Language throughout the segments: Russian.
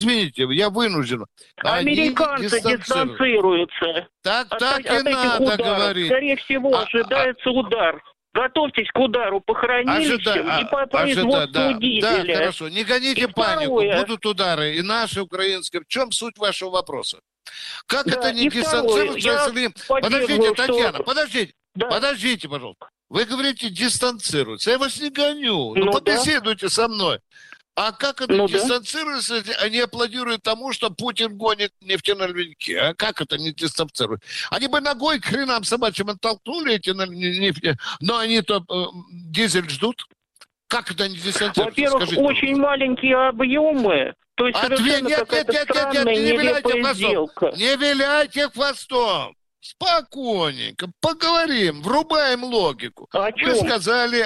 извините, я вынужден. Американцы дистанцируются. Так от и надо ударов. говорить. Скорее всего, ожидается удар. Готовьтесь к удару по хранилищам и по производству дизеля. Да, хорошо. Не гоните панику. Будут удары. И наши, украинские. В чем суть вашего вопроса? Как это не дистанцируется, если... Подождите, Татьяна, подождите. Да. Подождите, пожалуйста. Вы говорите, дистанцируются. Я вас не гоню. Ну, побеседуйте со мной. А как это дистанцируется, если они аплодируют тому, что Путин гонит нефтяные? А как это не дистанцируют? Они бы ногой к хренам собачьим оттолкнули эти нефти, но они-то дизель ждут. Как это не дистанцируется? Во-первых, скажите, очень маленькие объемы. То есть совершенно какая-то странная, нелепая сделка. Не виляйте хвостом. Спокойненько, поговорим, врубаем логику. Вы сказали,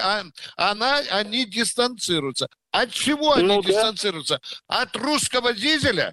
они дистанцируются. От чего они дистанцируются? От русского дизеля?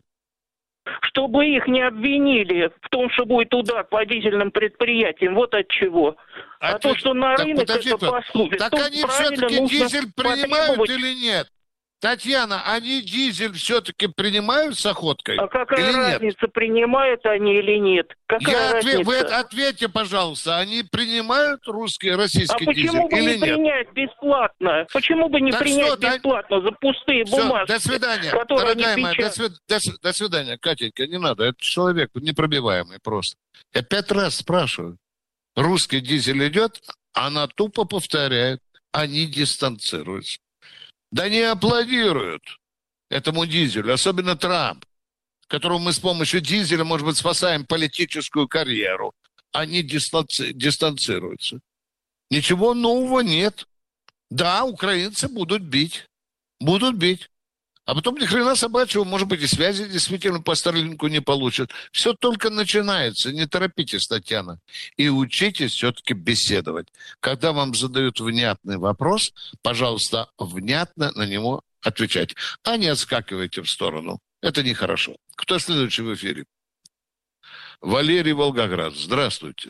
Чтобы их не обвинили в том, что будет удар по дизельным предприятиям. Вот от чего. То, что на рынок это поступит. Так они все-таки дизель принимают или нет? Татьяна, они дизель все-таки принимают с охоткой? А какая разница, принимают они или нет? Вы ответьте, пожалуйста, они принимают российский дизель или нет? Почему бы не принять бесплатно? Почему бы не принять бесплатно за пустые бумажки? До свидания, дорогая моя, до свидания, Катенька, не надо, это человек непробиваемый просто. Я 5 раз спрашиваю, русский дизель идет, она тупо повторяет, они дистанцируются. Да не аплодируют этому дизелю, особенно Трамп, которому мы с помощью дизеля, может быть, спасаем политическую карьеру. Они дистанцируются. Ничего нового нет. Да, украинцы будут бить. Будут бить. А потом ни хрена собачьего, может быть, и связи действительно по Старлинку не получат. Все только начинается. Не торопитесь, Татьяна. И учитесь все-таки беседовать. Когда вам задают внятный вопрос, пожалуйста, внятно на него отвечать. А не отскакивайте в сторону. Это нехорошо. Кто следующий в эфире? Валерий, Волгоград. Здравствуйте.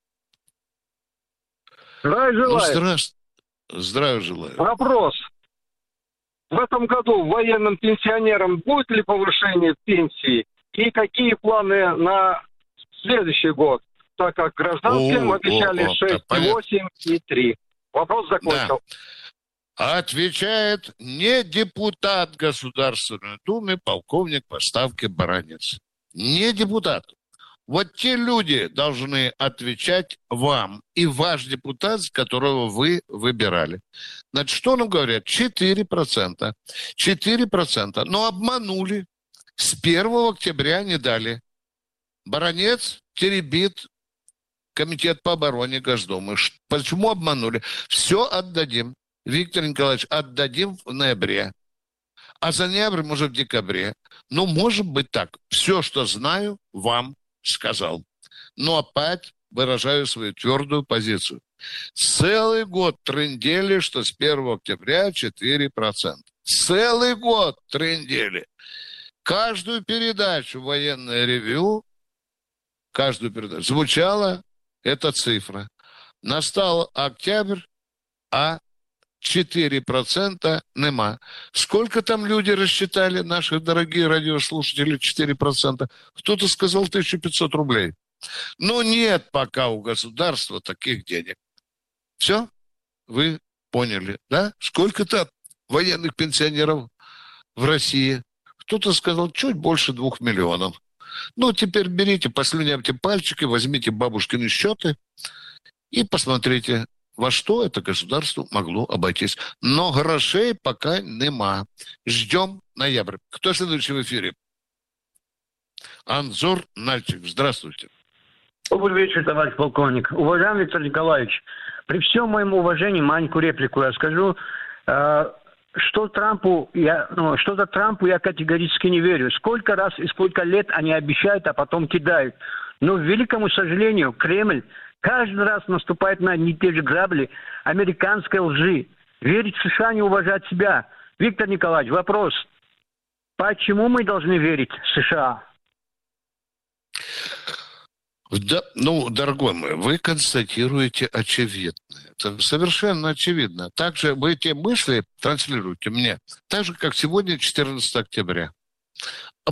Здравия желаю. Здравия желаю. Вопрос. В этом году военным пенсионерам будет ли повышение пенсии? И какие планы на следующий год? Так как гражданским обещали 6,8 и 3. Вопрос закончил. Да. Отвечает не депутат Государственной Думы, полковник по ставке Баранец. Не депутат. Вот те люди должны отвечать вам и ваш депутат, которого вы выбирали. Значит, что нам говорят? 4%. 4%. Но обманули. С 1 октября не дали. Баранец теребит Комитет по обороне Госдумы. Почему обманули? Все отдадим. Виктор Николаевич, отдадим в ноябре. А за ноябрь, может, в декабре. Ну, может быть так. Все, что знаю, вам сказал. Но опять выражаю свою твердую позицию. Целый год трындели, что с 1 октября 4%. Целый год трындели. Каждую передачу «Военное ревью», каждую передачу звучала эта цифра. Настал октябрь, а 4% нема. Сколько там люди рассчитали, наши дорогие радиослушатели, 4%? Кто-то сказал 1500 рублей. Но нет пока у государства таких денег. Все? Вы поняли, да? Сколько-то военных пенсионеров в России? Кто-то сказал, чуть больше 2 миллионов. Ну, теперь берите, послюнявьте пальчики, возьмите бабушкины счеты и посмотрите, во что это государство могло обойтись. Но грошей пока нема. Ждем ноябрь. Кто следующий в эфире? Анзор Нальчик. Здравствуйте. Добрый вечер, товарищ полковник. Уважаемый Виктор Николаевич, при всем моем уважении, маленькую реплику я скажу. Что за Трампу я категорически не верю. Сколько раз и сколько лет они обещают, а потом кидают. Но, к великому сожалению, Кремль каждый раз наступает на одни и те же грабли американской лжи. Верить в США, не уважать себя. Виктор Николаевич, вопрос. Почему мы должны верить в США? Да, ну, дорогой мой, вы констатируете очевидное. Это совершенно очевидно. Также вы эти мысли транслируете мне, так же, как сегодня, 14 октября. А